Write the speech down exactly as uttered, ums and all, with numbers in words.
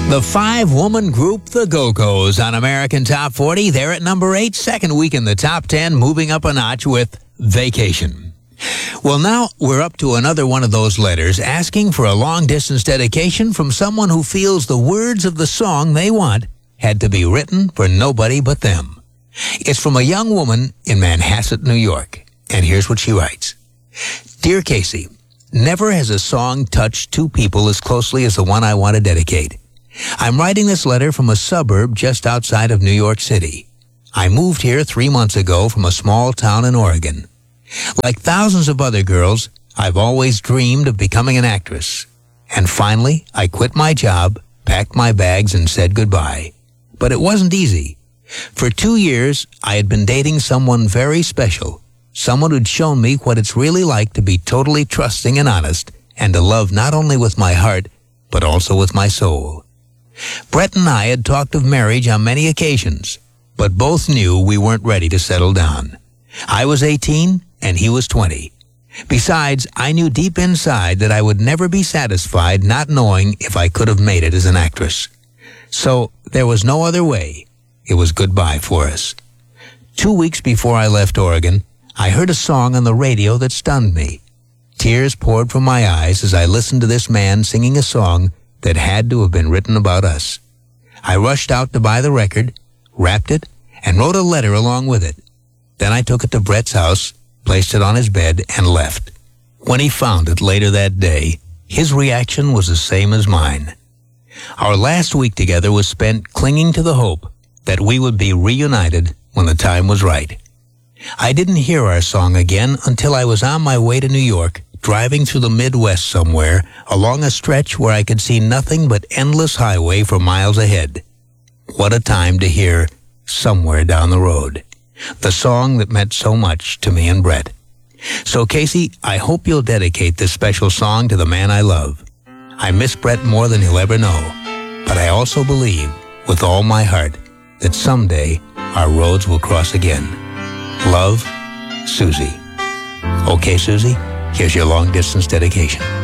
The five-woman group, the Go-Go's, on American Top forty. They're at number eight, second week in the top ten, moving up a notch with Vacation. Well, now we're up to another one of those letters asking for a long-distance dedication from someone who feels the words of the song they want had to be written for nobody but them. It's from a young woman in Manhasset, New York. And here's what she writes. Dear Casey, never has a song touched two people as closely as the one I want to dedicate. I'm writing this letter from a suburb just outside of New York City. I moved here three months ago from a small town in Oregon. Like thousands of other girls, I've always dreamed of becoming an actress. And finally, I quit my job, packed my bags, and said goodbye. But it wasn't easy. For two years, I had been dating someone very special, someone who'd shown me what it's really like to be totally trusting and honest, and to love not only with my heart, but also with my soul. Brett and I had talked of marriage on many occasions, but both knew we weren't ready to settle down. I was eighteen, and he was twenty. Besides, I knew deep inside that I would never be satisfied not knowing if I could have made it as an actress. So there was no other way. It was goodbye for us. Two weeks before I left Oregon, I heard a song on the radio that stunned me. Tears poured from my eyes as I listened to this man singing a song that had to have been written about us. I rushed out to buy the record, wrapped it, and wrote a letter along with it. Then I took it to Brett's house, placed it on his bed, and left. When he found it later that day, his reaction was the same as mine. Our last week together was spent clinging to the hope that we would be reunited when the time was right. I didn't hear our song again until I was on my way to New York, driving through the Midwest somewhere, along a stretch where I could see nothing but endless highway for miles ahead. What a time to hear Somewhere Down the Road, the song that meant so much to me and Brett. So, Casey, I hope you'll dedicate this special song to the man I love. I miss Brett more than he'll ever know, but I also believe, with all my heart, that someday our roads will cross again. Love, Susie. Okay, Susie, here's your long-distance dedication.